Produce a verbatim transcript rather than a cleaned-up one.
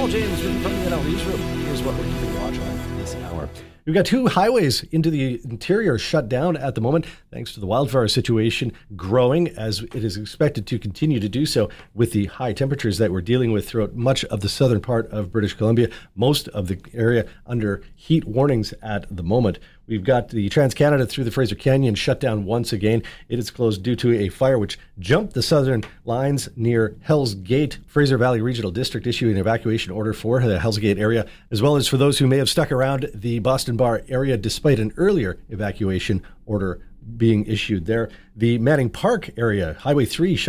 Paul James with from the N L Newsroom. Here's what we're keeping watch on this hour. We've got two highways into the interior shut down at the moment, thanks to the wildfire situation growing, as it is expected to continue to do so with the high temperatures that we're dealing with throughout much of the southern part of British Columbia, most of the area under heat warnings at the moment. We've got the Trans-Canada through the Fraser Canyon shut down once again. It is closed due to a fire which jumped the southern lines near Hells Gate. Fraser Valley Regional District issuing an evacuation order for the Hells Gate area, as well as for those who may have stuck around the Boston Bar area despite an earlier evacuation order being issued there. The Manning Park area, Highway three, shut